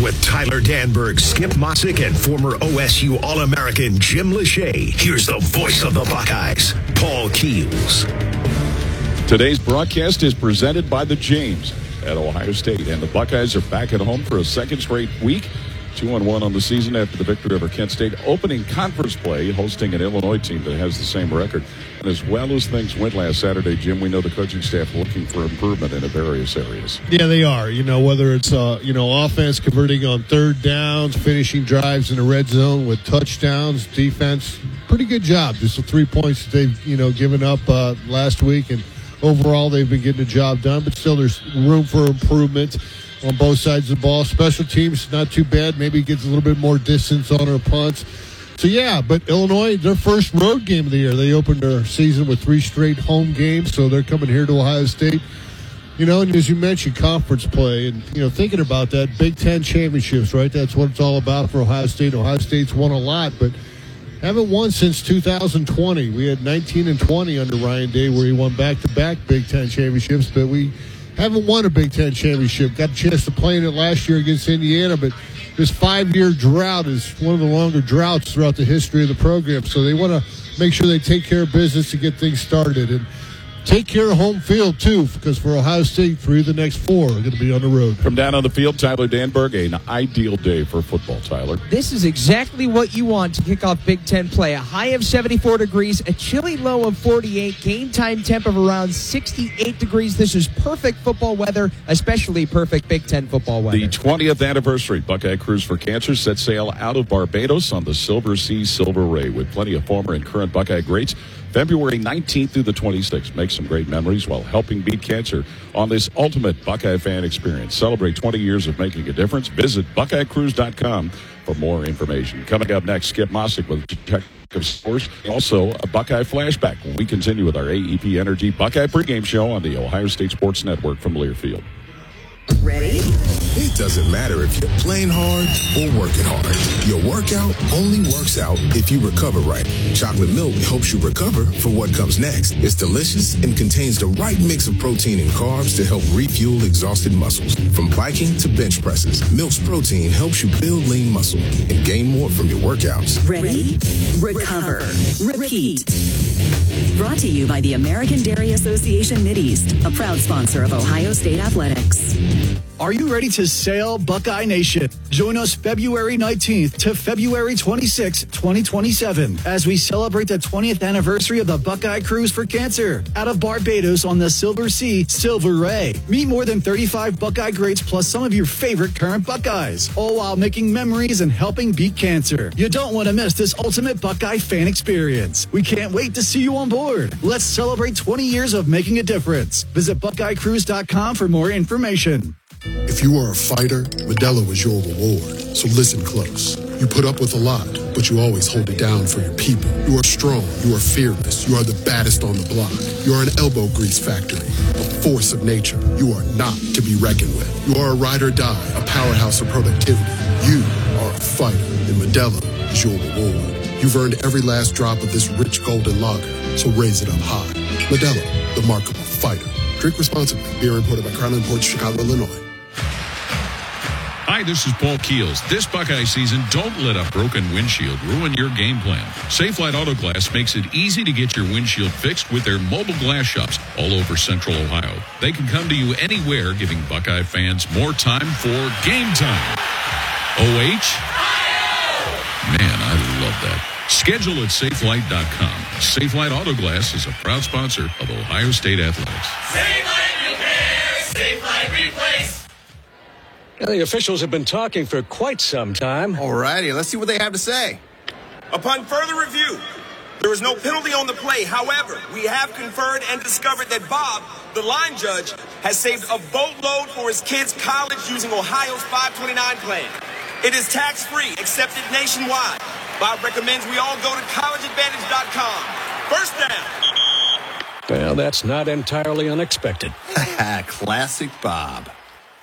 with Tyler Danberg, Skip Mossick, and former OSU All-American Jim Lachey. Here's the voice of the Buckeyes, Paul Keels. Today's broadcast is presented by the James at Ohio State, and the Buckeyes are back at home for a second straight week. 2-1 on the season after the victory over Kent State, opening conference play, hosting an Illinois team that has the same record. And as well as things went last Saturday, Jim, we know the coaching staff looking for improvement in various areas. Yeah, they are. Whether it's offense converting on third downs, finishing drives in the red zone with touchdowns, defense, pretty good job. Just the 3 points that they've given up last week, and overall they've been getting the job done. But still, there's room for improvement on both sides of the ball. Special teams, not too bad. Maybe it gets a little bit more distance on our punts. So, yeah, but Illinois, their first road game of the year. They opened their season with 3 straight home games, so they're coming here to Ohio State. And as you mentioned, conference play. And, thinking about that, Big Ten championships, right? That's what it's all about for Ohio State. Ohio State's won a lot, but haven't won since 2020. We had 19 and 20 under Ryan Day, where he won back-to-back Big Ten championships, but we haven't won a Big Ten championship. Got a chance to play in it last year against Indiana, but this 5-year drought is one of the longer droughts throughout the history of the program. So they want to make sure they take care of business to get things started. And take care of home field, too, because for Ohio State, 3 of the next 4 are going to be on the road. From down on the field, Tyler Danberg, an ideal day for football, Tyler. This is exactly what you want to kick off Big Ten play. A high of 74 degrees, a chilly low of 48, game time temp of around 68 degrees. This is perfect football weather, especially perfect Big Ten football weather. The 20th anniversary Buckeye Cruise for Cancer set sail out of Barbados on the Silver Sea Silver Ray with plenty of former and current Buckeye greats. February 19th through the 26th. Make some great memories while helping beat cancer on this ultimate Buckeye fan experience. Celebrate 20 years of making a difference. Visit BuckeyeCruise.com for more information. Coming up next, Skip Mossick with Detective Scores. Also, a Buckeye flashback when we continue with our AEP Energy Buckeye pregame show on the Ohio State Sports Network from Learfield. Ready? It doesn't matter if you're playing hard or working hard. Your workout only works out if you recover right. Chocolate milk helps you recover for what comes next. It's delicious and contains the right mix of protein and carbs to help refuel exhausted muscles. From biking to bench presses, Milk's protein helps you build lean muscle and gain more from your workouts. Ready? Recover. Repeat. Brought to you by the American Dairy Association Mideast, a proud sponsor of Ohio State Athletics. Are you ready to sail, Buckeye Nation? Join us February 19th to February 26th, 2027, as we celebrate the 20th anniversary of the Buckeye Cruise for Cancer out of Barbados on the Silver Sea Silver Ray. Meet more than 35 Buckeye greats plus some of your favorite current Buckeyes, all while making memories and helping beat cancer. You don't want to miss this ultimate Buckeye fan experience. We can't wait to see you on board. Let's celebrate 20 years of making a difference. Visit BuckeyeCruise.com for more information. If you are a fighter, Modelo is your reward. So listen close. You put up with a lot, but you always hold it down for your people. You are strong. You are fearless. You are the baddest on the block. You are an elbow grease factory, a force of nature. You are not to be reckoned with. You are a ride or die, a powerhouse of productivity. You are a fighter, and Modelo is your reward. You've earned every last drop of this rich golden lager, so raise it up high. Modelo, the mark of a fighter. Drink responsibly. Beer imported by Crown Imports, Chicago, Illinois. Hi, this is Paul Keels. This Buckeye season, don't let a broken windshield ruin your game plan. Safelite Auto Glass makes it easy to get your windshield fixed with their mobile glass shops all over Central Ohio. They can come to you anywhere, giving Buckeye fans more time for game time. OH? Man, I love that. Schedule at Safelite.com. Safelite Auto Glass is a proud sponsor of Ohio State Athletics. Safelite Repair, Safelite Replace. The officials have been talking for quite some time. All righty, let's see what they have to say. Upon further review, there is no penalty on the play. However, we have conferred and discovered that Bob, the line judge, has saved a boatload for his kids' college using Ohio's 529 plan. It is tax-free, accepted nationwide. Bob recommends we all go to collegeadvantage.com. First down. Well, that's not entirely unexpected. Classic Bob.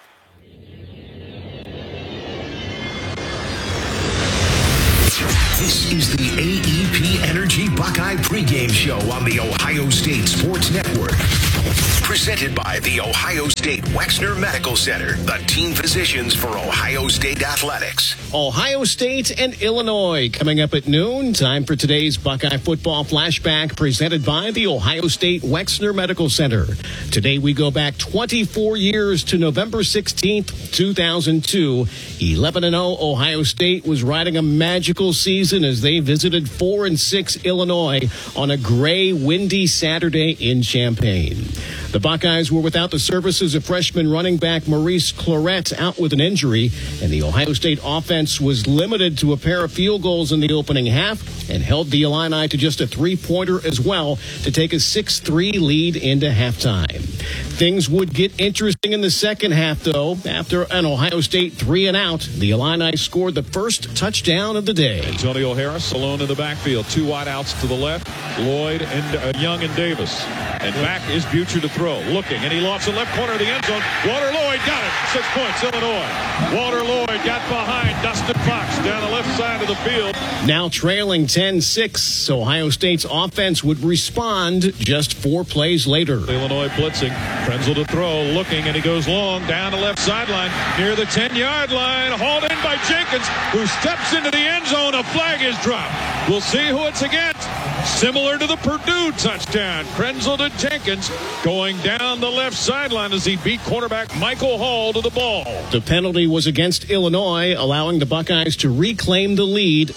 This is the AEP Energy Buckeye pregame show on the Ohio State Sports Network. Presented by the Ohio State Wexner Medical Center, the team physicians for Ohio State Athletics. Ohio State and Illinois coming up at noon. Time for today's Buckeye Football Flashback presented by the Ohio State Wexner Medical Center. Today we go back 24 years to November 16th, 2002. 11-0 Ohio State was riding a magical season as they visited 4-6 Illinois on a gray, windy Saturday in Champaign. The Buckeyes were without the services of freshman running back Maurice Clarett out with an injury, and the Ohio State offense was limited to a pair of field goals in the opening half and held the Illini to just a three-pointer as well to take a 6-3 lead into halftime. Things would get interesting in the second half, though. After an Ohio State 3-and-out, the Illini scored the first touchdown of the day. Antonio Harris alone in the backfield. Two wideouts to the left. Lloyd and Young and Davis. And back is Butcher to throw. Looking, and he lofts the left corner of the end zone. Walter Lloyd got it. 6 points, Illinois. Walter Lloyd got behind Dustin Fox down the left side of the field. Now trailing 10-6, Ohio State's offense would respond just 4 plays later. Illinois blitzing. Krenzel to throw. Looking, and he goes long down the left sideline near the 10-yard line. Hauled in by Jenkins, who steps into the end zone. A flag is dropped. We'll see who it's against. Similar to the Purdue touchdown. Krenzel to Jenkins going down the left sideline as he beat quarterback Michael Hall to the ball. The penalty was against Illinois, allowing the Buckeyes to reclaim the lead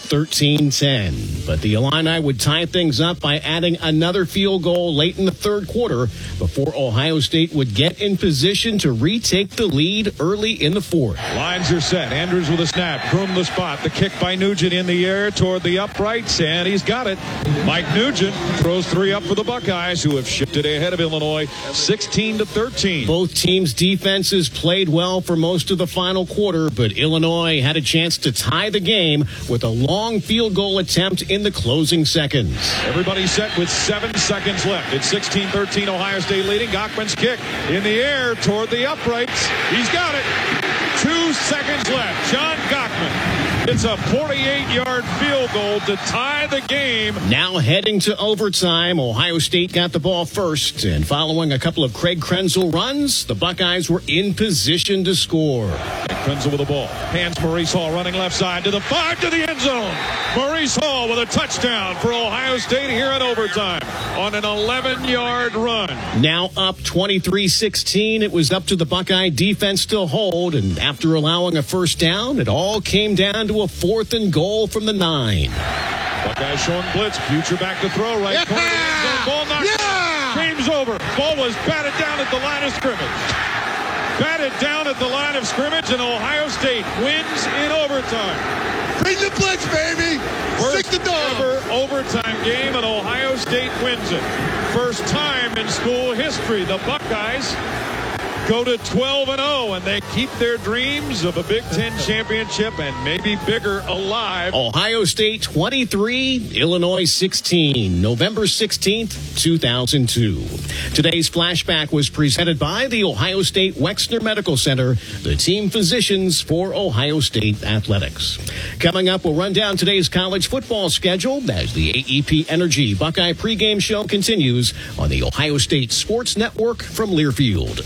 13-10. But the Illini would tie things up by adding another field goal late in the third quarter before Ohio State would get in position to retake the lead early in the fourth. Lines are set. Andrews with a snap. Groom the spot. The kick by Nugent in the air toward the uprights, and he's got it. Mike Nugent throws 3 up for the Buckeyes, who have shifted ahead of Illinois 16-13. Both teams' defenses played well for most of the final quarter, but Illinois had a chance to tie the game with a long field goal attempt in the closing seconds. Everybody set with 7 seconds left. It's 16-13, Ohio State leading. Gockman's kick in the air toward the uprights. He's got it. 2 seconds left. John Gockman. It's a 48-yard field goal to tie the game. Now heading to overtime, Ohio State got the ball first, and following a couple of Craig Krenzel runs, the Buckeyes were in position to score. Krenzel with the ball. Hands Maurice Hall running left side to the 5 to the end zone. Maurice Hall with a touchdown for Ohio State here in overtime on an 11-yard run. Now up 23-16, it was up to the Buckeye defense to hold, and after allowing a first down, it all came down to a 4th and goal from the 9. Buckeyes showing blitz. Future back to throw right corner. Ball knocked out. Game's over. Ball was batted down at the line of scrimmage. Batted down at the line of scrimmage, and Ohio State wins in overtime. Bring the blitz, baby. Stick the dog. Ever overtime game, and Ohio State wins it. First time in school history, the Buckeyes go to 12-0, and they keep their dreams of a Big Ten championship and maybe bigger alive. Ohio State 23, Illinois 16, November 16th, 2002. Today's flashback was presented by the Ohio State Wexner Medical Center, the team physicians for Ohio State Athletics. Coming up, we'll run down today's college football schedule as the AEP Energy Buckeye pregame show continues on the Ohio State Sports Network from Learfield.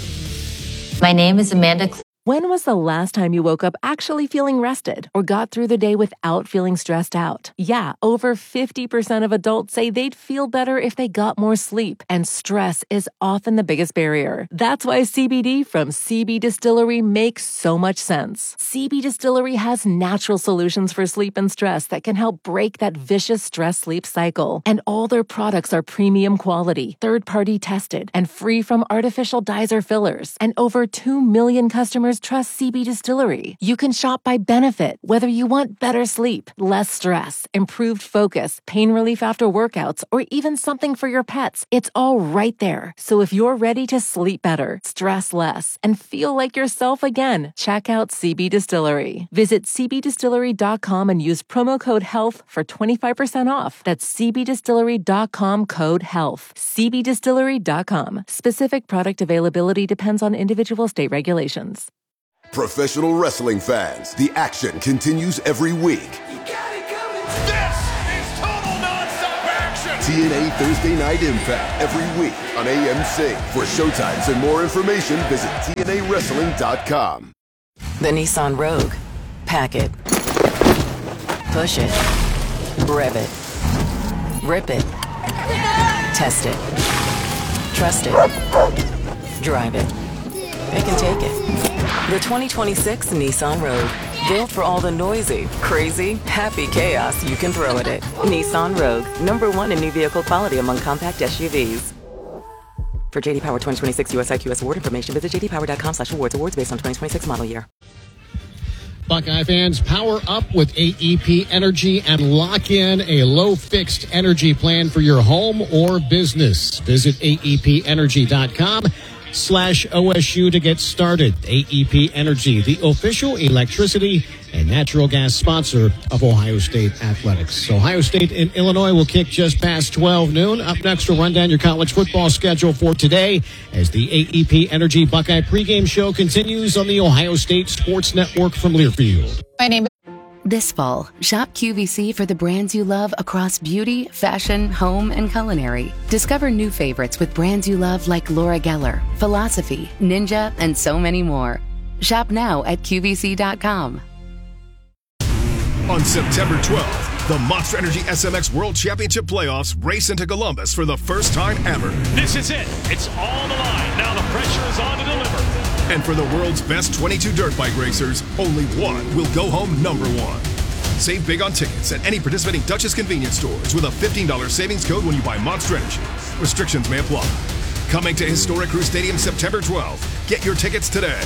My name is Amanda. When was the last time you woke up actually feeling rested or got through the day without feeling stressed out? Yeah, over 50% of adults say they'd feel better if they got more sleep, and stress is often the biggest barrier. That's why CBD from CB Distillery makes so much sense. CB Distillery has natural solutions for sleep and stress that can help break that vicious stress-sleep cycle. And all their products are premium quality, third-party tested, and free from artificial dyes or fillers. And over 2 million customers trust CB Distillery. You can shop by benefit, whether you want better sleep, less stress, improved focus, pain relief after workouts, or even something for your pets. It's all right there. So if you're ready to sleep better, stress less, and feel like yourself again, check out CB Distillery. Visit cbdistillery.com and use promo code HEALTH for 25% off. That's cbdistillery.com code HEALTH. cbdistillery.com. Specific product availability depends on individual state regulations. Professional wrestling fans, the action continues every week. This is total non-stop action. TNA Thursday Night Impact every week on AMC. For showtimes and more information, visit TNAWrestling.com. The Nissan Rogue. Pack it. Push it. Rev it. Rip it. Test it. Trust it. Drive it. It can take it. The 2026 Nissan Rogue. Built for all the noisy, crazy, happy chaos you can throw at it. Nissan Rogue. #1 in new vehicle quality among compact SUVs. For JD Power 2026 US IQS award information, visit jdpower.com/awards. Awards based on 2026 model year. Buckeye fans, power up with AEP Energy and lock in a low fixed energy plan for your home or business. Visit aepenergy.com/OSU to get started. AEP Energy, the official electricity and natural gas sponsor of Ohio State Athletics. Ohio State and Illinois will kick just past 12 noon. Up next, we'll run down your college football schedule for today as the AEP Energy Buckeye pregame show continues on the Ohio State Sports Network from Learfield. This fall, shop QVC for the brands you love across beauty, fashion, home, and culinary. Discover new favorites with brands you love like Laura Geller, Philosophy, Ninja, and so many more. Shop now at QVC.com. On September 12th, the Monster Energy SMX World Championship Playoffs race into Columbus for the first time ever. This is it. It's all the line. Now the pressure is on to deliver. And for the world's best 22 dirt bike racers, only one will go home #1. Save big on tickets at any participating Duchess convenience stores with a $15 savings code when you buy Monster Energy. Restrictions may apply. Coming to historic Crew Stadium September 12th. Get your tickets today.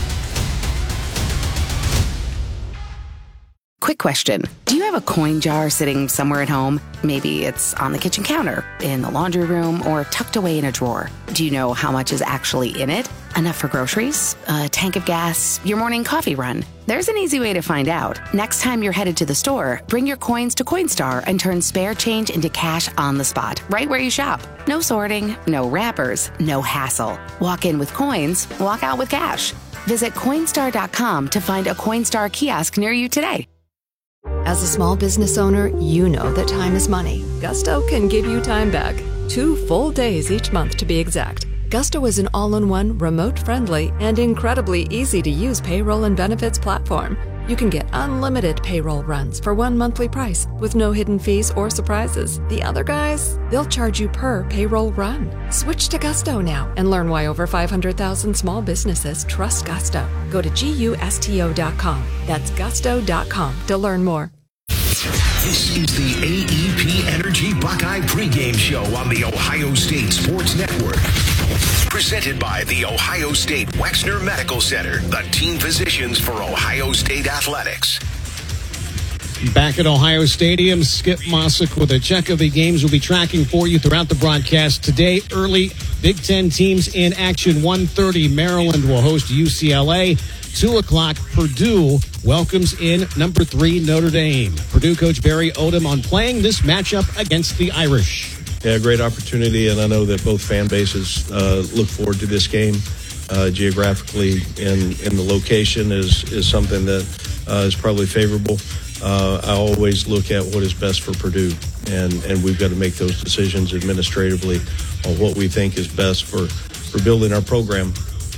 Quick question. Do you have a coin jar sitting somewhere at home? Maybe it's on the kitchen counter, in the laundry room, or tucked away in a drawer. Do you know how much is actually in it? Enough for groceries? A tank of gas? Your morning coffee run? There's an easy way to find out. Next time you're headed to the store, bring your coins to Coinstar and turn spare change into cash on the spot, right where you shop. No sorting, no wrappers, no hassle. Walk in with coins, walk out with cash. Visit Coinstar.com to find a Coinstar kiosk near you today. As a small business owner, you know that time is money. Gusto can give you time back. 2 full days each month to be exact. Gusto is an all-in-one, remote-friendly, and incredibly easy-to-use payroll and benefits platform. You can get unlimited payroll runs for one monthly price with no hidden fees or surprises. The other guys, they'll charge you per payroll run. Switch to Gusto now and learn why over 500,000 small businesses trust Gusto. Go to GUSTO.com. That's gusto.com to learn more. This is the AEP Energy Buckeye pregame show on the Ohio State Sports Network. Presented by the Ohio State Wexner Medical Center, the team physicians for Ohio State Athletics. Back at Ohio Stadium, Skip Mossick with a check of the games we'll be tracking for you throughout the broadcast. Today, early Big Ten teams in action. 1:30, Maryland will host UCLA. 2 o'clock, Purdue welcomes in number 3, Notre Dame. Purdue coach Barry Odom on playing this matchup against the Irish. Yeah, great opportunity, and I know that both fan bases look forward to this game. Geographically, and the location is something that is probably favorable. I always look at what is best for Purdue, and we've got to make those decisions administratively on what we think is best for building our program.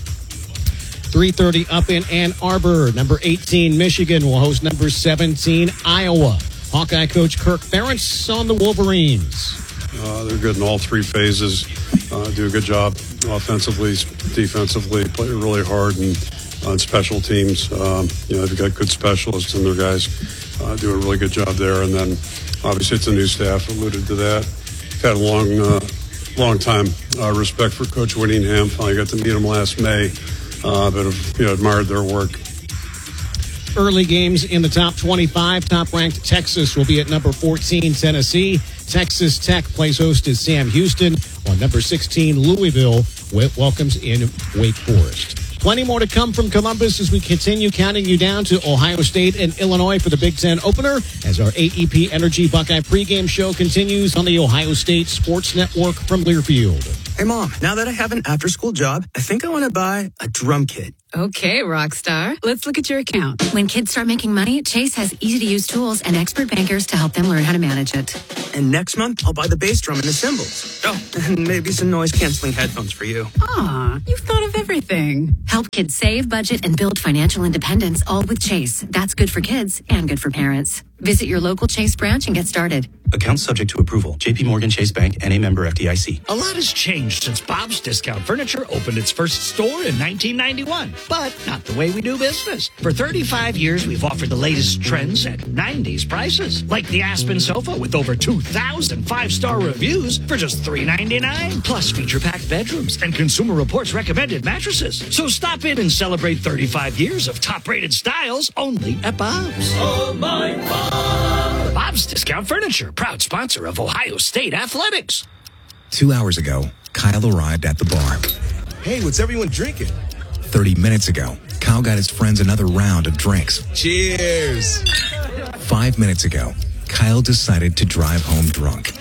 3:30 up in Ann Arbor. Number 18, Michigan will host number 17, Iowa. Hawkeye coach Kirk Ferentz on the Wolverines. They're good in all 3 phases. Do a good job offensively, defensively, play really hard, and on special teams. They've got good specialists, and their guys do a really good job there. And then, obviously, it's a new staff. Alluded to that. Had a long time respect for Coach Whittingham. Finally got to meet him last May, but have admired their work. Early games in the top 25. Top-ranked Texas will be at number 14, Tennessee. Texas Tech plays host to Sam Houston, while number 16, Louisville, welcomes in Wake Forest. Plenty more to come from Columbus as we continue counting you down to Ohio State and Illinois for the Big Ten opener as our AEP Energy Buckeye pregame show continues on the Ohio State Sports Network from Learfield. Hey, Mom, now that I have an after-school job, I think I want to buy a drum kit. Okay, rock star. Let's look at your account. When kids start making money, Chase has easy-to-use tools and expert bankers to help them learn how to manage it. And next month, I'll buy the bass drum and the cymbals. Oh, and maybe some noise-canceling headphones for you. Aw, you've thought of everything. Help kids save, budget, and build financial independence, all with Chase. That's good for kids and good for parents. Visit your local Chase branch and get started. Account subject to approval. JP Morgan Chase Bank, N.A. member FDIC. A lot has changed since Bob's Discount Furniture opened its first store in 1991, but not the way we do business. For 35 years, we've offered the latest trends at 90s prices, like the Aspen sofa with over 2,000 five-star reviews for just $399, plus feature-packed bedrooms and Consumer Reports recommended mattresses. So stop in and celebrate 35 years of top-rated styles only at Bob's. Oh, my Bob. Bob's Discount Furniture, proud sponsor of Ohio State Athletics. 2 hours ago, Kyle arrived at the bar. Hey, what's everyone drinking? 30 minutes ago, Kyle got his friends another round of drinks. Cheers. 5 minutes ago, Kyle decided to drive home drunk.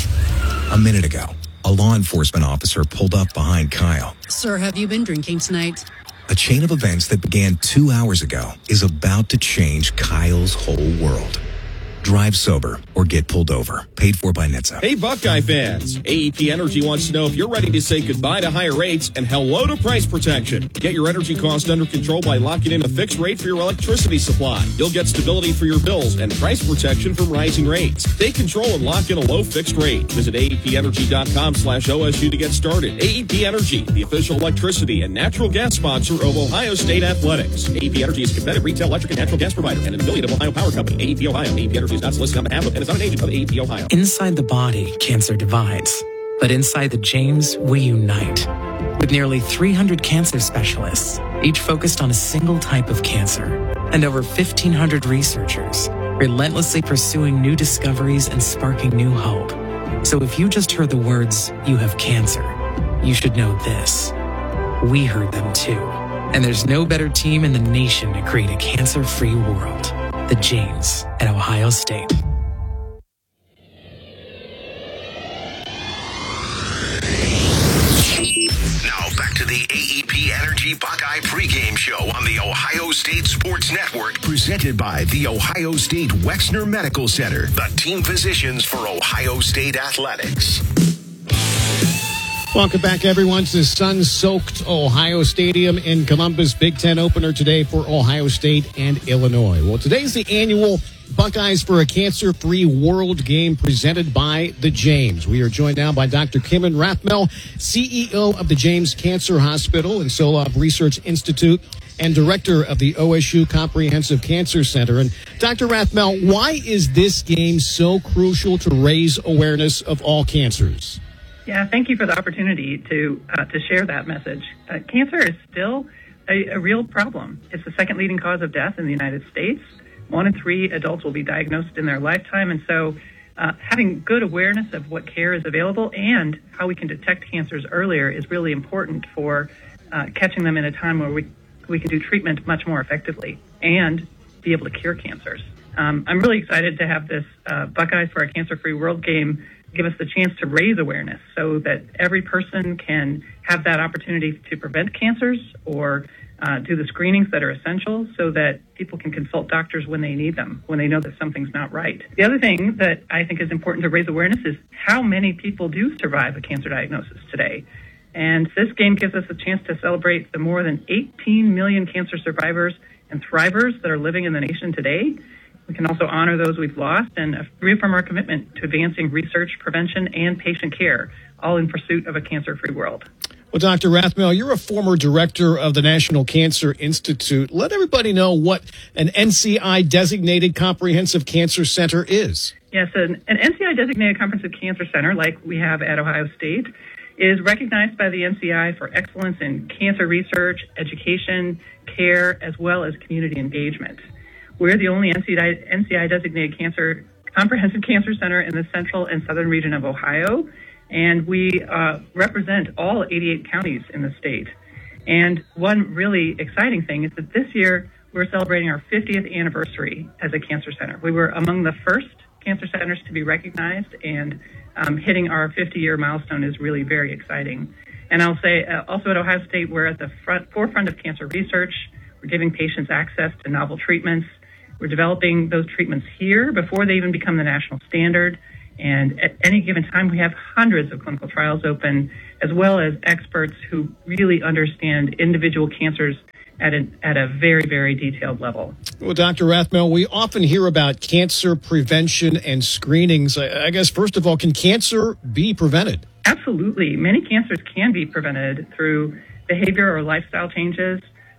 A minute ago, a law enforcement officer pulled up behind Kyle. Sir, have you been drinking tonight? A chain of events that began 2 hours ago is about to change Kyle's whole world. Drive sober or get pulled over. Paid for by NHTSA. Hey, Buckeye fans. AEP Energy wants to know if you're ready to say goodbye to higher rates and hello to price protection. Get your energy cost under control by locking in a fixed rate for your electricity supply. You'll get stability for your bills and price protection from rising rates. Take control and lock in a low fixed rate. Visit AEPenergy.com/OSU to get started. AEP Energy, the official electricity and natural gas sponsor of Ohio State Athletics. AEP Energy is a competitive retail electric and natural gas provider and an affiliate of Ohio Power Company. AEP Ohio. AEP Energy is not solicited on behalf of and is not an agent of AEP Ohio. Inside the body, cancer divides. But inside the James, we unite. With nearly 300 cancer specialists, each focused on a single type of cancer, and over 1,500 researchers, relentlessly pursuing new discoveries and sparking new hope. So if you just heard the words, "you have cancer," you should know this. We heard them too. And there's no better team in the nation to create a cancer-free world. The James at Ohio State. Now back to the AEP Energy Buckeye pregame show on the Ohio State Sports Network, presented by the Ohio State Wexner Medical Center, the team physicians for Ohio State Athletics. Welcome back, everyone, to sun-soaked Ohio Stadium in Columbus. Big Ten opener today for Ohio State and Illinois. Well, today's the annual Buckeyes for a Cancer-Free World game presented by the James. We are joined now by Dr. Kimon Rathmel, CEO of the James Cancer Hospital and Solop Research Institute and director of the OSU Comprehensive Cancer Center. And Dr. Rathmel, why is this game so crucial to raise awareness of all cancers? Yeah, thank you for the opportunity to share that message. Cancer is still a real problem. It's the second leading cause of death in the United States. 1 in 3 adults will be diagnosed in their lifetime. And so having good awareness of what care is available and how we can detect cancers earlier is really important for catching them in a time where we can do treatment much more effectively and be able to cure cancers. I'm really excited to have this Buckeyes for a Cancer-Free World game give us the chance to raise awareness so that every person can have that opportunity to prevent cancers or do the screenings that are essential so that people can consult doctors when they need them, when they know that something's not right. The other thing that I think is important to raise awareness is how many people do survive a cancer diagnosis today. And this game gives us a chance to celebrate the more than 18 million cancer survivors and thrivers that are living in the nation today. We can also honor those we've lost and reaffirm our commitment to advancing research, prevention, and patient care, all in pursuit of a cancer-free world. Well, Dr. Rathmel, you're a former director of the National Cancer Institute. Let everybody know what an NCI-designated comprehensive cancer center is. Yes, an NCI-designated comprehensive cancer center, like we have at Ohio State, is recognized by the NCI for excellence in cancer research, education, care, as well as community engagement. We're the only NCI-designated comprehensive cancer center in the central and southern region of Ohio, and we represent all 88 counties in the state. And one really exciting thing is that this year we're celebrating our 50th anniversary as a cancer center. We were among the first cancer centers to be recognized, and hitting our 50-year milestone is really very exciting. And I'll say also at Ohio State, we're at the forefront of cancer research. We're giving patients access to novel treatments. We're developing those treatments here before they even become the national standard. And at any given time, we have hundreds of clinical trials open, as well as experts who really understand individual cancers at a very, very detailed level. Well, Dr. Rathmel, we often hear about cancer prevention and screenings. I guess, first of all, can cancer be prevented? Absolutely. Many cancers can be prevented through behavior or lifestyle changes.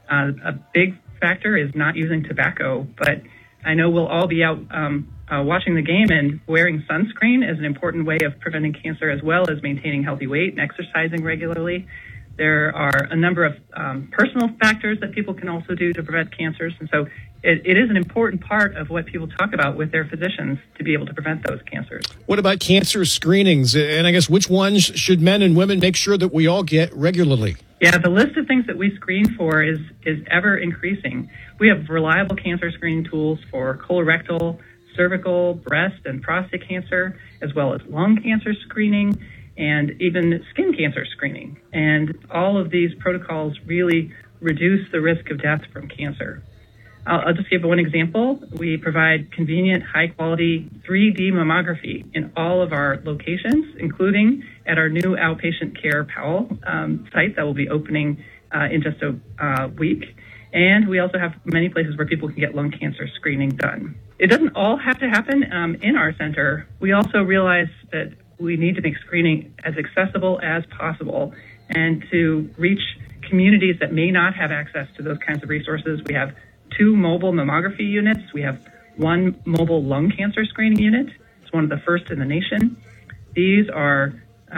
A big factor is not using tobacco, but I know we'll all be out watching the game, and wearing sunscreen is an important way of preventing cancer, as well as maintaining healthy weight and exercising regularly. There are a number of personal factors that people can also do to prevent cancers. And so it is an important part of what people talk about with their physicians to be able to prevent those cancers. What about cancer screenings? And I guess which ones should men and women make sure that we all get regularly? Yeah, the list of things that we screen for is ever increasing. We have reliable cancer screening tools for colorectal, cervical, breast, and prostate cancer, as well as lung cancer screening, and even skin cancer screening. And all of these protocols really reduce the risk of death from cancer. I'll just give one example. We provide convenient, high-quality 3D mammography in all of our locations, including at our new outpatient care Powell site that will be opening in just a week. And we also have many places where people can get lung cancer screening done. It doesn't all have to happen in our center. We also realize that we need to make screening as accessible as possible, and to reach communities that may not have access to those kinds of resources. We have 2 mobile mammography units. We have 1 mobile lung cancer screening unit. It's one of the first in the nation. These are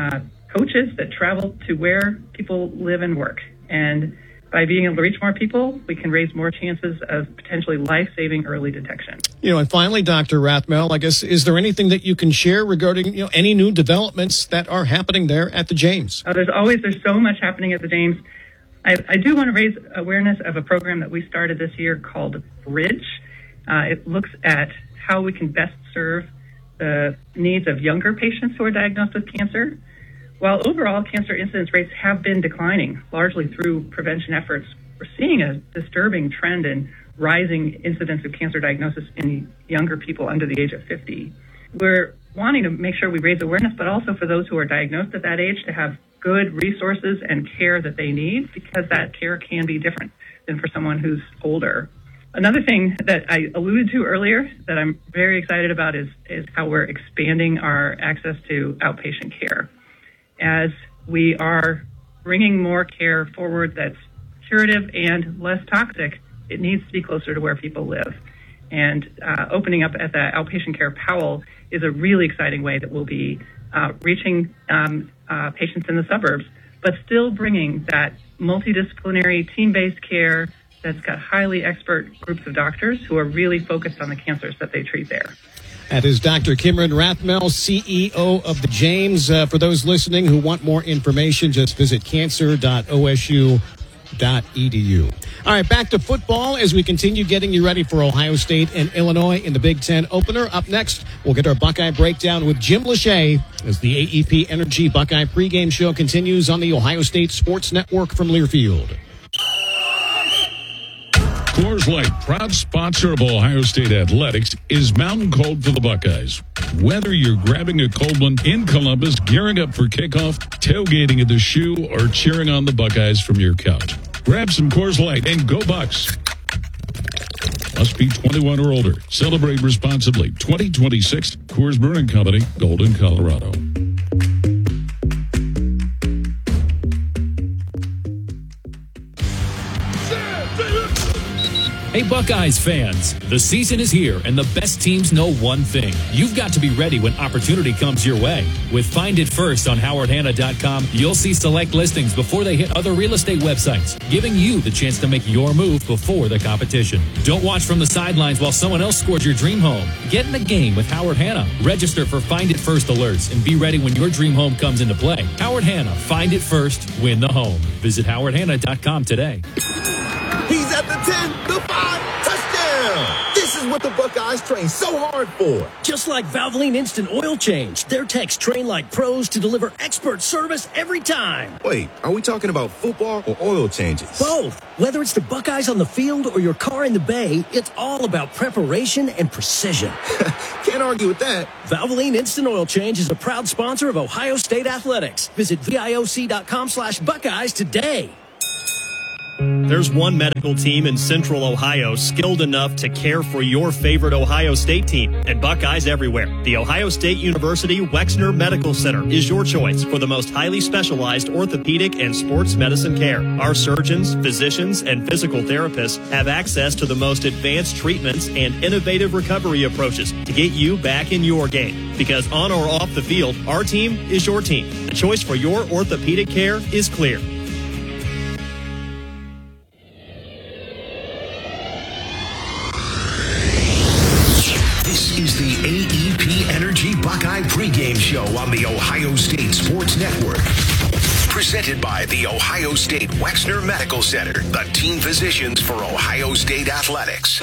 coaches that travel to where people live and work. And by being able to reach more people, we can raise more chances of potentially life-saving early detection. And finally, Dr. Rathmel, I guess, is there anything that you can share regarding, any new developments that are happening there at the James? There's so much happening at the James. I do want to raise awareness of a program that we started this year called Bridge. It looks at how we can best serve the needs of younger patients who are diagnosed with cancer. While overall cancer incidence rates have been declining, largely through prevention efforts, we're seeing a disturbing trend in rising incidence of cancer diagnosis in younger people under the age of 50. We're wanting to make sure we raise awareness, but also for those who are diagnosed at that age to have good resources and care that they need, because that care can be different than for someone who's older. Another thing that I alluded to earlier that I'm very excited about is how we're expanding our access to outpatient care. As we are bringing more care forward that's curative and less toxic, it needs to be closer to where people live. And opening up at the outpatient care Powell is a really exciting way that we'll be reaching patients in the suburbs, but still bringing that multidisciplinary team-based care that's got highly expert groups of doctors who are really focused on the cancers that they treat there. That is Dr. Kimron Rathmel, CEO of the James. For those listening who want more information, just visit cancer.osu.edu. All right, back to football as we continue getting you ready for Ohio State and Illinois in the Big Ten opener. Up next, we'll get our Buckeye breakdown with Jim Lachey as the AEP Energy Buckeye pregame show continues on the Ohio State Sports Network from Learfield. Coors Light, proud sponsor of Ohio State Athletics, is mountain cold for the Buckeyes. Whether you're grabbing a cold one in Columbus, gearing up for kickoff, tailgating at the Shoe, or cheering on the Buckeyes from your couch, grab some Coors Light and go Bucks. Must be 21 or older. Celebrate responsibly. 2026 Coors Brewing Company, Golden, Colorado. Hey Buckeyes fans, the season is here and the best teams know one thing. You've got to be ready when opportunity comes your way. With Find It First on HowardHanna.com, you'll see select listings before they hit other real estate websites, giving you the chance to make your move before the competition. Don't watch from the sidelines while someone else scores your dream home. Get in the game with Howard Hanna. Register for Find It First alerts and be ready when your dream home comes into play. Howard Hanna, find it first, win the home. Visit HowardHanna.com today. He's at the 10, the 5, touchdown! This is what the Buckeyes train so hard for. Just like Valvoline Instant Oil Change, their techs train like pros to deliver expert service every time. Wait, are we talking about football or oil changes? Both. Whether it's the Buckeyes on the field or your car in the bay, it's all about preparation and precision. Can't argue with that. Valvoline Instant Oil Change is a proud sponsor of Ohio State Athletics. Visit VIOC.com/Buckeyes today. There's one medical team in Central Ohio skilled enough to care for your favorite Ohio State team, and Buckeyes everywhere. The Ohio State University Wexner Medical Center is your choice for the most highly specialized orthopedic and sports medicine care. Our surgeons, physicians, and physical therapists have access to the most advanced treatments and innovative recovery approaches to get you back in your game. Because on or off the field, our team is your team. The choice for your orthopedic care is clear. This is the AEP Energy Buckeye pregame show on the Ohio State Sports Network. Presented by the Ohio State Wexner Medical Center, the team physicians for Ohio State Athletics.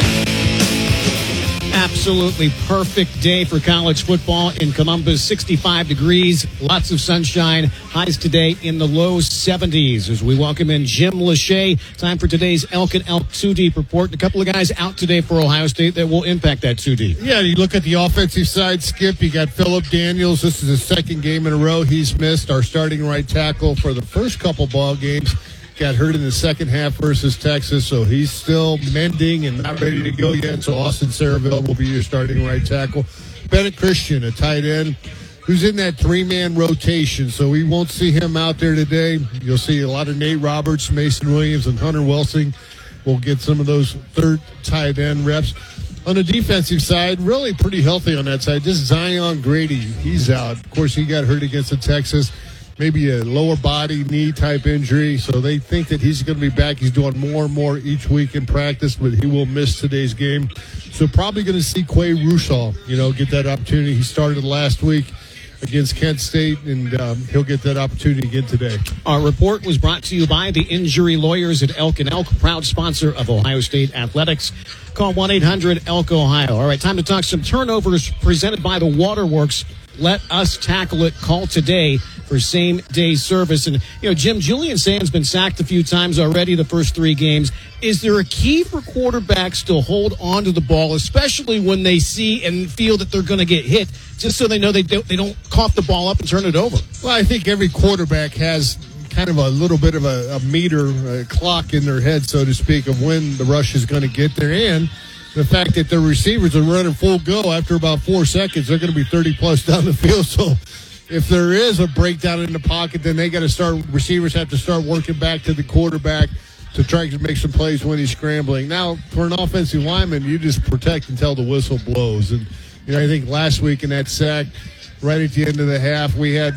Absolutely perfect day for college football in Columbus. 65 degrees, lots of sunshine. Highs today in the low 70s as we welcome in Jim Lachey. Time for today's Elk and Elk 2-Deep report. A couple of guys out today for Ohio State that will impact that 2-Deep. Yeah, you look at the offensive side, Skip. You got Phillip Daniels. This is his second game in a row he's missed. Our starting right tackle for the first couple ball games. Got hurt in the second half versus Texas, so he's still mending and not ready to go yet. So Austin Saraville will be your starting right tackle. Bennett Christian, a tight end, who's in that three-man rotation, so we won't see him out there today. You'll see a lot of Nate Roberts, Mason Williams, and Hunter Welsing will get some of those third tight end reps. On the defensive side, really pretty healthy on that side. Just Zion Grady, he's out. Of course, he got hurt against the Texas. Maybe a lower body, knee type injury. So they think that he's going to be back. He's doing more and more each week in practice, but he will miss today's game. So probably going to see Quay Rushaw, get that opportunity. He started last week against Kent State, and he'll get that opportunity again today. Our report was brought to you by the injury lawyers at Elk and Elk, proud sponsor of Ohio State Athletics. Call 1-800-ELK-OHIO. All right, time to talk some turnovers presented by the Waterworks. Let us tackle it. Call today for same-day service. And, Jim, Julian Sand's been sacked a few times already the first three games. Is there a key for quarterbacks to hold on to the ball, especially when they see and feel that they're going to get hit, just so they know they don't cough the ball up and turn it over? Well, I think every quarterback has kind of a little bit of a meter, a clock in their head, so to speak, of when the rush is going to get there. And the fact that the receivers are running full go after about 4 seconds, they're going to be 30-plus down the field. So if there is a breakdown in the pocket, then receivers have to start working back to the quarterback to try to make some plays when he's scrambling. Now, for an offensive lineman, you just protect until the whistle blows. And, I think last week in that sack, right at the end of the half, we had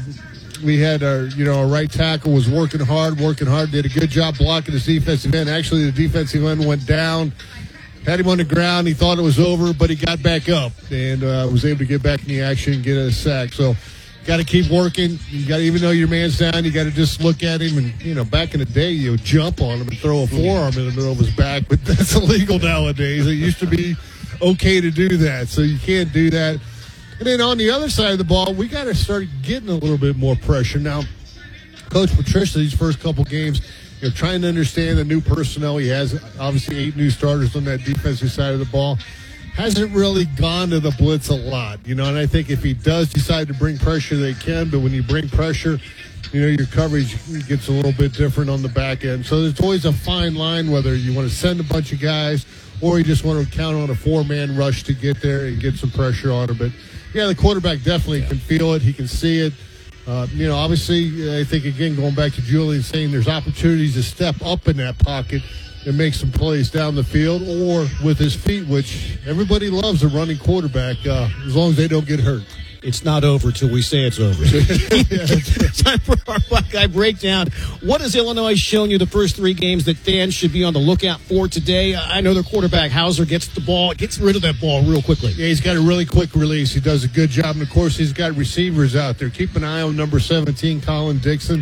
our right tackle was working hard, did a good job blocking his defensive end. Actually, the defensive end went down. Had him on the ground. He thought it was over, but he got back up and was able to get back in the action and get a sack. So, got to keep working. Even though your man's down, you got to just look at him and, back in the day, you jump on him and throw a forearm in the middle of his back, but that's illegal nowadays. It used to be okay to do that, so you can't do that. And then on the other side of the ball, we got to start getting a little bit more pressure. Now, Coach Patricia, these first couple games, trying to understand the new personnel. He has obviously 8 new starters on that defensive side of the ball. Hasn't really gone to the blitz a lot, and I think if he does decide to bring pressure, they can. But when you bring pressure, your coverage gets a little bit different on the back end. So there's always a fine line whether you want to send a bunch of guys or you just want to count on a 4-man rush to get there and get some pressure on him. But, yeah, the quarterback definitely can feel it. He can see it. Obviously, I think, again, going back to Julian saying there's opportunities to step up in that pocket and make some plays down the field or with his feet, which everybody loves a running quarterback as long as they don't get hurt. It's not over till we say it's over. Time for our Buckeye breakdown. What has Illinois shown you the first 3 games that fans should be on the lookout for today? I know their quarterback, Hauser, gets rid of that ball real quickly. Yeah, he's got a really quick release. He does a good job. And, of course, he's got receivers out there. Keep an eye on number 17, Colin Dixon.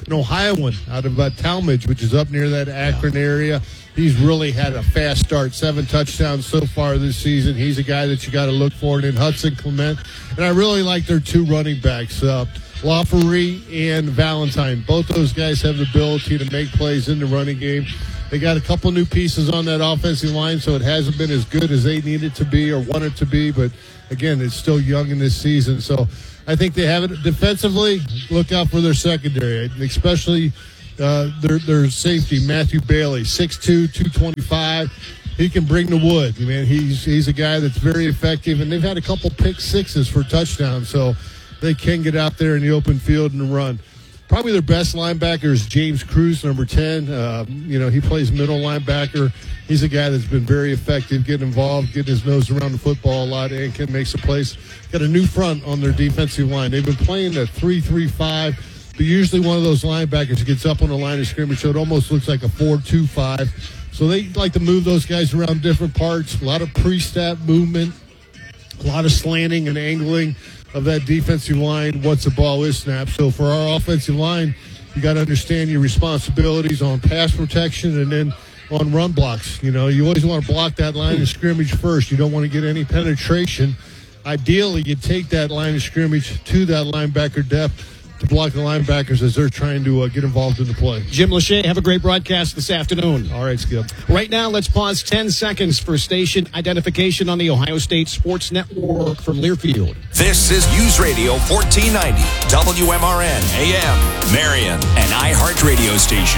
an Ohioan out of Talmadge, which is up near that Akron area. He's really had a fast start, 7 touchdowns so far this season. He's a guy that you got to look for. And then Hudson Clement. And I really like their 2 running backs, Lafferty and Valentine. Both those guys have the ability to make plays in the running game. They got a couple new pieces on that offensive line, so it hasn't been as good as they need it to be or want it to be. But, again, it's still young in this season. So I think they have it defensively. Look out for their secondary, especially their safety, Matthew Bailey, 6'2", 225. He can bring the wood. Man, he's a guy that's very effective, and they've had a couple pick sixes for touchdowns, so they can get out there in the open field and run. Probably their best linebacker is James Cruz, number 10. He plays middle linebacker. He's a guy that's been very effective, getting involved, getting his nose around the football a lot, and can make some plays. Got a new front on their defensive line. They've been playing a 3-3-5, but usually one of those linebackers gets up on the line of scrimmage, so it almost looks like a 4-2-5. So they like to move those guys around different parts, a lot of pre-snap movement, a lot of slanting and angling of that defensive line once the ball is snapped. So for our offensive line, you got to understand your responsibilities on pass protection and then on run blocks. You always want to block that line of scrimmage first. You don't want to get any penetration. Ideally, you take that line of scrimmage to that linebacker depth to block the linebackers as they're trying to get involved in the play. Jim Lachey, have a great broadcast this afternoon. All right, Skip. Right now, let's pause 10 seconds for station identification on the Ohio State Sports Network from Learfield. This is News Radio 1490, WMRN, AM, Marion, an iHeart radio station.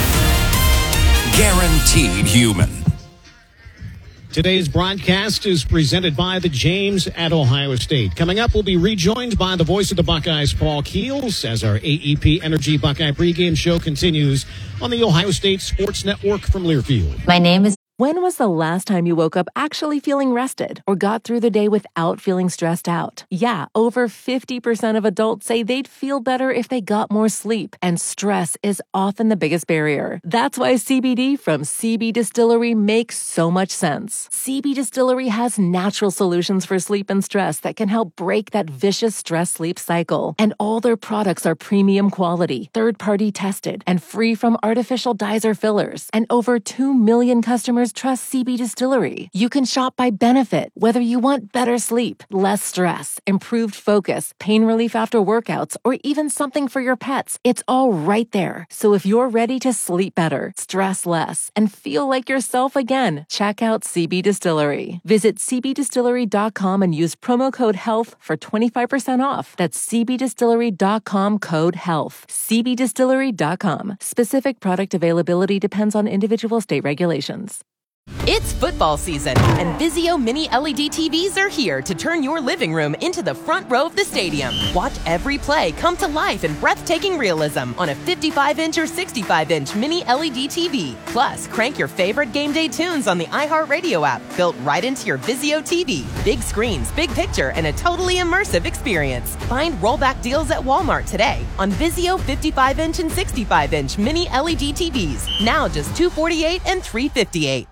Guaranteed human. Today's broadcast is presented by the James at Ohio State. Coming up, we'll be rejoined by the voice of the Buckeyes, Paul Keels, as our AEP Energy Buckeye pregame show continues on the Ohio State Sports Network from Learfield. My name is... When was the last time you woke up actually feeling rested or got through the day without feeling stressed out? Yeah, over 50% of adults say they'd feel better if they got more sleep, and stress is often the biggest barrier. That's why CBD from CB Distillery makes so much sense. CB Distillery has natural solutions for sleep and stress that can help break that vicious stress-sleep cycle. And all their products are premium quality, third-party tested, and free from artificial dyes or fillers. And over 2 million customers trust CB Distillery. You can shop by benefit, whether you want better sleep, less stress, improved focus, pain relief after workouts, or even something for your pets. It's all right there. So if you're ready to sleep better, stress less, and feel like yourself again, check out CB Distillery. Visit cbdistillery.com and use promo code HEALTH for 25% off. That's cbdistillery.com, code HEALTH. cbdistillery.com. Specific product availability depends on individual state regulations. It's football season, and Vizio Mini LED TVs are here to turn your living room into the front row of the stadium. Watch every play come to life in breathtaking realism on a 55-inch or 65-inch Mini LED TV. Plus, crank your favorite game day tunes on the iHeartRadio app, built right into your Vizio TV. Big screens, big picture, and a totally immersive experience. Find rollback deals at Walmart today on Vizio 55-inch and 65-inch Mini LED TVs. Now just $248 and $358.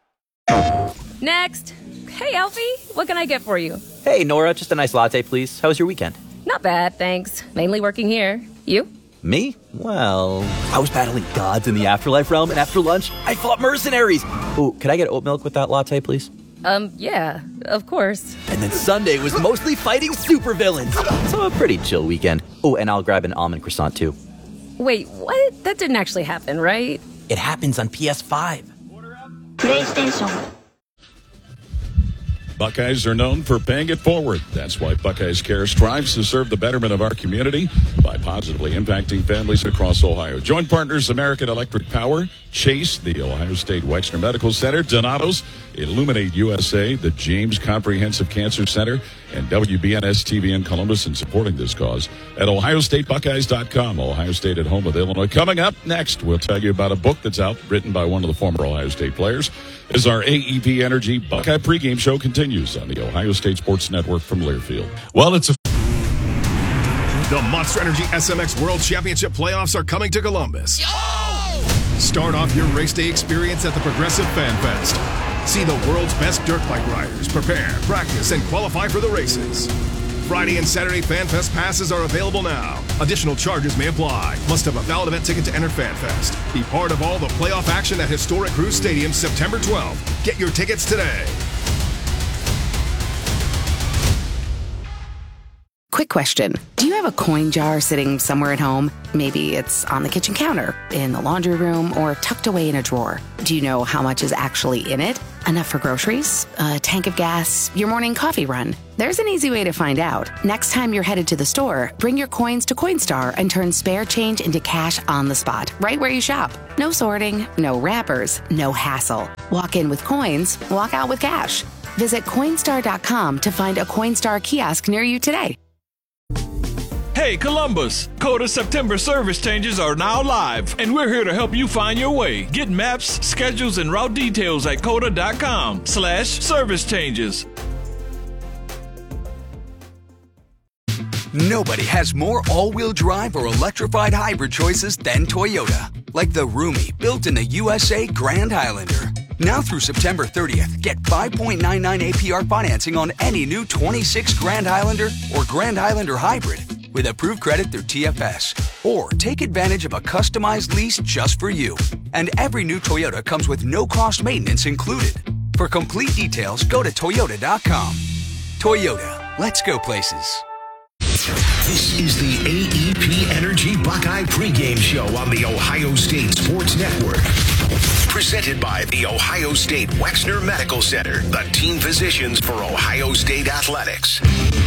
Next. Hey, Alfie, what can I get for you? Hey, Nora, just a nice latte, please. How was your weekend? Not bad, thanks. Mainly working here. You? Me? Well, I was battling gods in the afterlife realm, and after lunch, I fought mercenaries. Ooh, could I get oat milk with that latte, please? Yeah, of course. And then Sunday was mostly fighting supervillains. So a pretty chill weekend. Oh, and I'll grab an almond croissant, too. Wait, what? That didn't actually happen, right? It happens on PS5. PlayStation. Buckeyes are known for paying it forward. That's why Buckeyes Care strives to serve the betterment of our community by positively impacting families across Ohio. Joint partners American Electric Power, Chase, the Ohio State Wexner Medical Center, Donatos, Illuminate USA, the James Comprehensive Cancer Center, and WBNS-TV in Columbus in supporting this cause at OhioStateBuckeyes.com. Ohio State at home with Illinois. Coming up next, we'll tell you about a book that's out, written by one of the former Ohio State players, as our AEP Energy Buckeye pregame show continues on the Ohio State Sports Network from Learfield. Well, it's the Monster Energy SMX World Championship playoffs are coming to Columbus. Start off your race day experience at the Progressive Fan Fest. See the world's best dirt bike riders prepare, practice, and qualify for the races. Friday and Saturday FanFest passes are available now. Additional charges may apply. Must have a valid event ticket to enter FanFest. Be part of all the playoff action at historic Cruz Stadium September 12th. Get your tickets today. Quick question. Do you have a coin jar sitting somewhere at home? Maybe it's on the kitchen counter, in the laundry room, or tucked away in a drawer. Do you know how much is actually in it? Enough for groceries, a tank of gas, your morning coffee run? There's an easy way to find out. Next time you're headed to the store, bring your coins to Coinstar and turn spare change into cash on the spot, right where you shop. No sorting, no wrappers, no hassle. Walk in with coins, walk out with cash. Visit Coinstar.com to find a Coinstar kiosk near you today. Hey Columbus, Coda September service changes are now live, and we're here to help you find your way. Get maps, schedules, and route details at coda.com/service changes. Nobody has more all-wheel drive or electrified hybrid choices than Toyota. Like the roomy, built-in-the USA Grand Highlander. Now through September 30th, get 5.99 APR financing on any new 26 Grand Highlander or Grand Highlander Hybrid with approved credit through TFS. Or take advantage of a customized lease just for you. And every new Toyota comes with no-cost maintenance included. For complete details, go to Toyota.com. Toyota, let's go places. This is the AEP Energy Buckeye pregame show on the Ohio State Sports Network. Presented by the Ohio State Wexner Medical Center, the team physicians for Ohio State Athletics.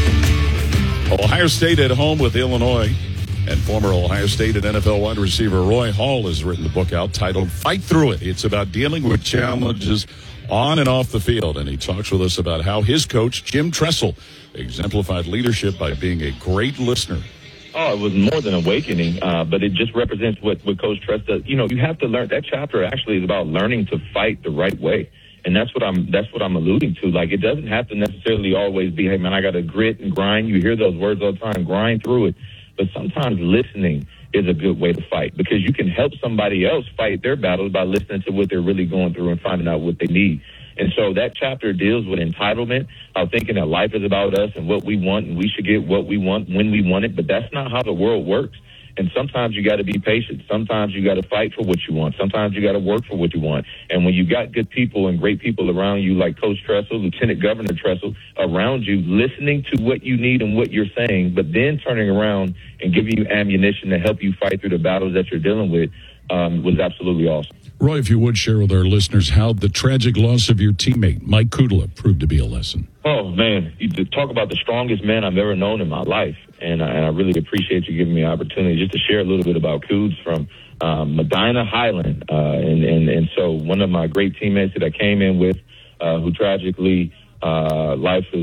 Ohio State at home with Illinois. And former Ohio State and NFL wide receiver Roy Hall has written the book out titled Fight Through It. It's about dealing with challenges on and off the field. And he talks with us about how his coach, Jim Tressel, exemplified leadership by being a great listener. Oh, it was more than awakening, but it just represents what Coach Tress does. You know, you have to learn. That chapter actually is about learning to fight the right way. And that's what I'm alluding to. Like, it doesn't have to necessarily always be, hey, man, I got to grit and grind. You hear those words all the time, grind through it. But sometimes listening is a good way to fight, because you can help somebody else fight their battles by listening to what they're really going through and finding out what they need. And so that chapter deals with entitlement, thinking that life is about us and what we want, and we should get what we want when we want it. But that's not how the world works. And sometimes you got to be patient. Sometimes you got to fight for what you want. Sometimes you got to work for what you want. And when you got good people and great people around you, like Coach Tressel, Lieutenant Governor Tressel, around you, listening to what you need and what you're saying, but then turning around and giving you ammunition to help you fight through the battles that you're dealing with, was absolutely awesome. Roy, if you would share with our listeners how the tragic loss of your teammate, Mike Kudla, proved to be a lesson. Oh, man, you talk about the strongest man I've ever known in my life. And I really appreciate you giving me an opportunity just to share a little bit about Couds from Medina Highland. And so one of my great teammates that I came in with, who tragically life is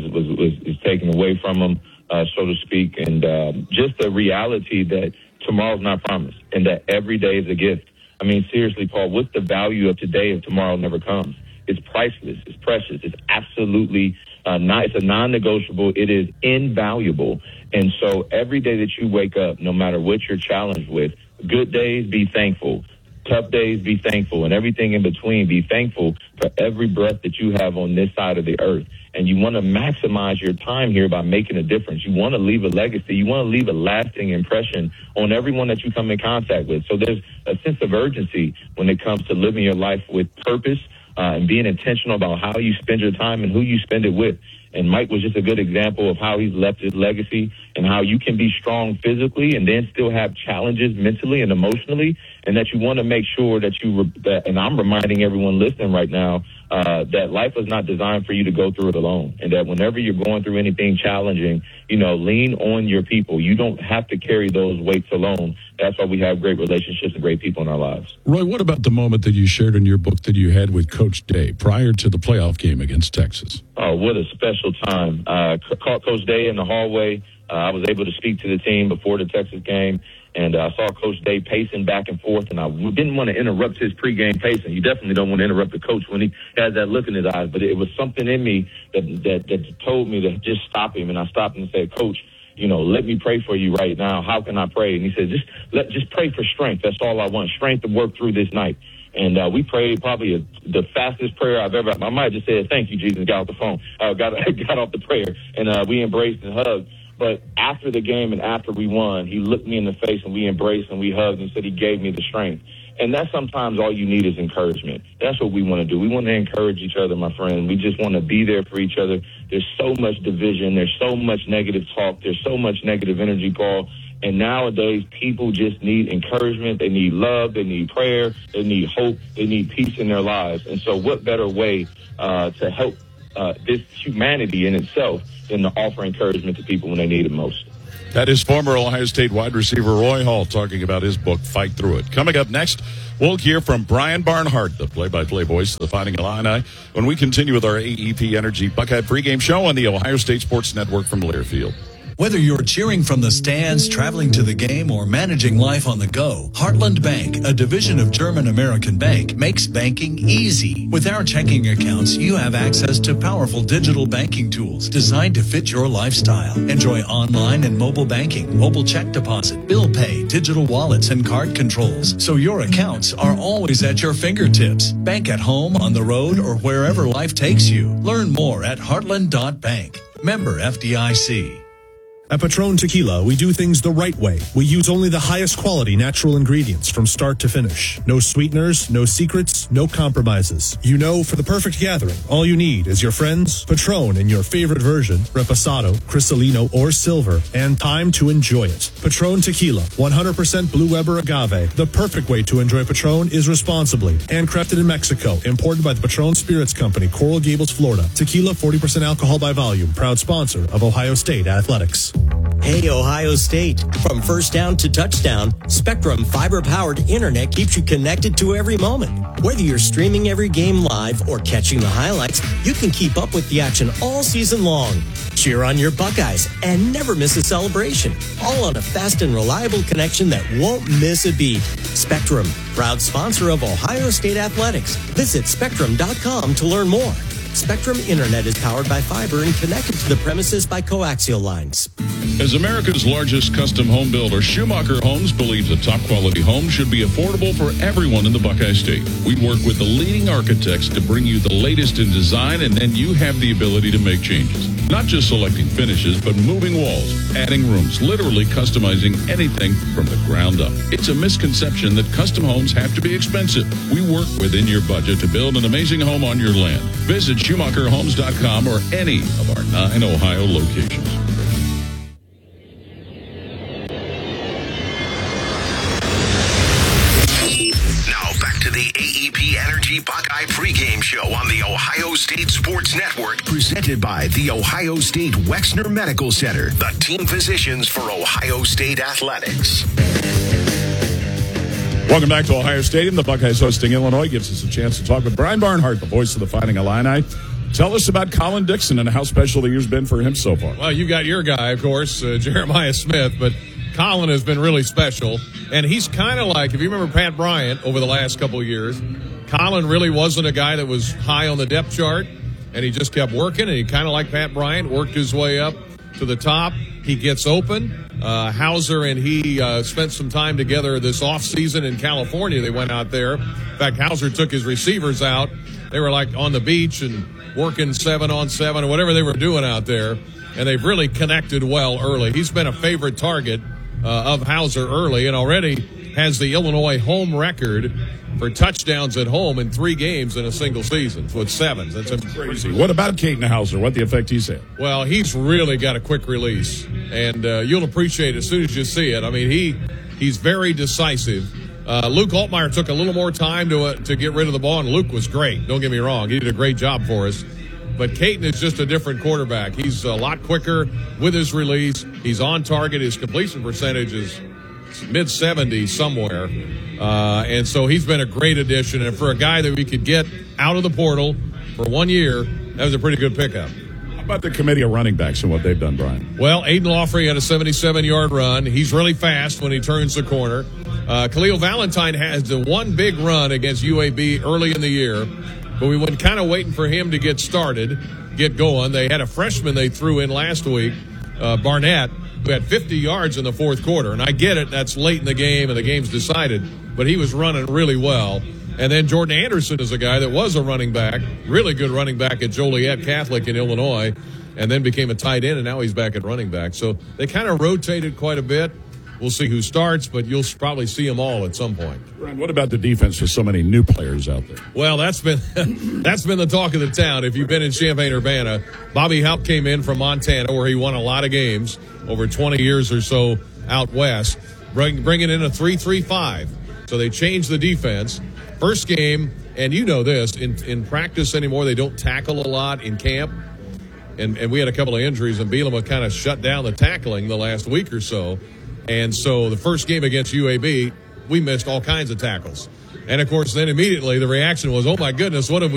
taken away from him, so to speak. And just the reality that tomorrow's not promised and that every day is a gift. I mean, seriously, Paul, what's the value of today if tomorrow never comes? It's priceless. It's precious. It's absolutely it's a non-negotiable. It is invaluable. And so every day that you wake up, no matter what you're challenged with, good days, be thankful. Tough days, be thankful. And everything in between, be thankful for every breath that you have on this side of the earth. And you want to maximize your time here by making a difference. You want to leave a legacy. You want to leave a lasting impression on everyone that you come in contact with. So there's a sense of urgency when it comes to living your life with purpose, and being intentional about how you spend your time and who you spend it with. And Mike was just a good example of how he's left his legacy and how you can be strong physically and then still have challenges mentally and emotionally, and that you want to make sure that and I'm reminding everyone listening right now, that life is not designed for you to go through it alone, and that whenever you're going through anything challenging, lean on your people. You don't have to carry those weights alone. That's why we have great relationships and great people in our lives. Roy, what about the moment that you shared in your book that you had with Coach Day prior to the playoff game against Texas? Oh, what a special time. Caught Coach Day in the hallway. I was able to speak to the team before the Texas game, and I saw Coach Day pacing back and forth, and I didn't want to interrupt his pregame pacing. You definitely don't want to interrupt the coach when he has that look in his eyes, but it was something in me that told me to just stop him, and I stopped him and said, Coach, let me pray for you right now. How can I pray? And he said, just pray for strength. That's all I want, strength to work through this night. And we prayed probably the fastest prayer I've ever. I might have just said, "Thank you, Jesus," got off the phone, got off the prayer, and we embraced and hugged. But after the game and after we won, he looked me in the face and we embraced and we hugged and said he gave me the strength. And that's sometimes all you need is encouragement. That's what we want to do. We want to encourage each other, my friend. We just want to be there for each other. There's so much division. There's so much negative talk. There's so much negative energy, Paul. And nowadays, people just need encouragement. They need love. They need prayer. They need hope. They need peace in their lives. And so what better way to help this humanity in itself than to offer encouragement to people when they need it most? That is former Ohio State wide receiver Roy Hall talking about his book, Fight Through It. Coming up next, we'll hear from Brian Barnhart, the play-by-play voice of the Fighting Illini, when we continue with our AEP Energy Buckeye pregame show on the Ohio State Sports Network from Learfield. Whether you're cheering from the stands, traveling to the game, or managing life on the go, Heartland Bank, a division of German American Bank, makes banking easy. With our checking accounts, you have access to powerful digital banking tools designed to fit your lifestyle. Enjoy online and mobile banking, mobile check deposit, bill pay, digital wallets, and card controls, so your accounts are always at your fingertips. Bank at home, on the road, or wherever life takes you. Learn more at heartland.bank. Member FDIC. At Patron Tequila, we do things the right way. We use only the highest quality natural ingredients from start to finish. No sweeteners, no secrets, no compromises. You know, for the perfect gathering, all you need is your friends, Patron in your favorite version, Reposado, Cristalino, or Silver, and time to enjoy it. Patron Tequila, 100% Blue Weber agave. The perfect way to enjoy Patron is responsibly. Handcrafted in Mexico, imported by the Patron Spirits Company, Coral Gables, Florida. Tequila, 40% alcohol by volume. Proud sponsor of Ohio State Athletics. Hey, Ohio State. From first down to touchdown, Spectrum fiber-powered internet keeps you connected to every moment. Whether you're streaming every game live or catching the highlights, you can keep up with the action all season long. Cheer on your Buckeyes and never miss a celebration. All on a fast and reliable connection that won't miss a beat. Spectrum, proud sponsor of Ohio State Athletics. Visit Spectrum.com to learn more. Spectrum Internet is powered by fiber and connected to the premises by coaxial lines. As America's largest custom home builder, Schumacher Homes believes a top-quality home should be affordable for everyone in the Buckeye State. We work with the leading architects to bring you the latest in design, and then you have the ability to make changes. Not just selecting finishes, but moving walls, adding rooms, literally customizing anything from the ground up. It's a misconception that custom homes have to be expensive. We work within your budget to build an amazing home on your land. Visit SchumacherHomes.com or any of our 9 Ohio locations. Now back to the AEP Energy Buckeye pregame show on the Ohio State Sports Network, presented by the Ohio State Wexner Medical Center, the team physicians for Ohio State Athletics. Welcome back to Ohio Stadium. The Buckeyes hosting Illinois gives us a chance to talk with Brian Barnhart, the voice of the Fighting Illini. Tell us about Colin Dixon and how special the year's been for him so far. Well, you got your guy, of course, Jeremiah Smith, but Colin has been really special. And he's kind of like, if you remember Pat Bryant over the last couple of years, Colin really wasn't a guy that was high on the depth chart, and he just kept working, and he kind of like Pat Bryant, worked his way up to the top. He gets open. Hauser and he spent some time together this offseason in California. They went out there. In fact, Hauser took his receivers out. They were like on the beach and working 7-on-7 or whatever they were doing out there. And they've really connected well early. He's been a favorite target of Hauser early and already has the Illinois home record for touchdowns at home in 3 games in a single season. So it's 7. That's crazy. What about Caden Hauser? What the effect he's had? Well, he's really got a quick release, and you'll appreciate it as soon as you see it. I mean, he's very decisive. Luke Altmaier took a little more time to get rid of the ball, and Luke was great. Don't get me wrong. He did a great job for us. But Caden is just a different quarterback. He's a lot quicker with his release. He's on target. His completion percentage is mid-70s somewhere. And so he's been a great addition. And for a guy that we could get out of the portal for 1 year, that was a pretty good pickup. How about the committee of running backs and what they've done, Brian? Well, Aiden Laughley had a 77-yard run. He's really fast when he turns the corner. Khalil Valentine has the one big run against UAB early in the year, but we were kind of waiting for him to get started, get going. They had a freshman they threw in last week, Barnett, who had 50 yards in the fourth quarter. And I get it, that's late in the game and the game's decided, but he was running really well. And then Jordan Anderson is a guy that was a running back, really good running back at Joliet Catholic in Illinois, and then became a tight end, and now he's back at running back. So they kind of rotated quite a bit. We'll see who starts, but you'll probably see them all at some point. Ryan, what about the defense with so many new players out there? Well, that's been the talk of the town. If you've been in Champaign-Urbana, Bobby Haupt came in from Montana, where he won a lot of games over 20 years or so out west, bringing in a 3-3-5. So they changed the defense. First game, and you know this, in practice anymore, they don't tackle a lot in camp. And we had a couple of injuries, and Bielema kind of shut down the tackling the last week or so. And so the first game against UAB, we missed all kinds of tackles. And, of course, then immediately the reaction was, oh, my goodness, what have we